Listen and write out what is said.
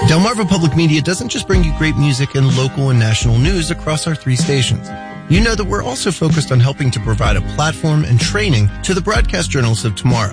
Delmarva Public Media doesn't just bring you great music and local and national news across our 3 stations. You know that we're also focused on helping to provide a platform and training to the broadcast journalists of tomorrow.